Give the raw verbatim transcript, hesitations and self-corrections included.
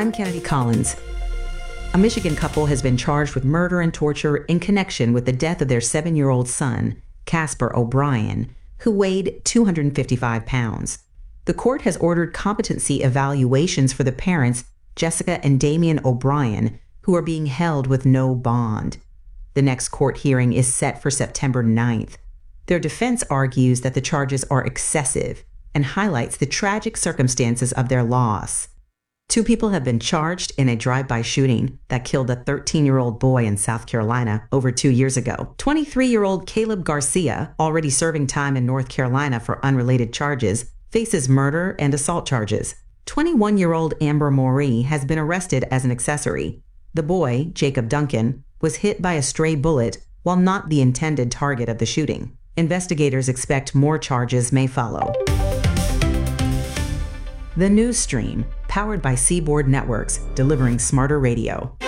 I'm Kennedy Collins. A Michigan couple has been charged with murder and torture in connection with the death of their seven-year-old son, Casper O'Brien, who weighed two hundred fifty-five pounds. The court has ordered competency evaluations for the parents, Jessica and Damian O'Brien, who are being held with no bond. The next court hearing is set for September ninth. Their defense argues that the charges are excessive and highlights the tragic circumstances of their loss. Two people have been charged in a drive-by shooting that killed a thirteen-year-old boy in South Carolina over two years ago. twenty-three-year-old Caleb Garcia, already serving time in North Carolina for unrelated charges, faces murder and assault charges. twenty-one-year-old Amber Moree has been arrested as an accessory. The boy, Jacob Duncan, was hit by a stray bullet while not the intended target of the shooting. Investigators expect more charges may follow. The News Stream, powered by Seaboard Networks, delivering smarter radio.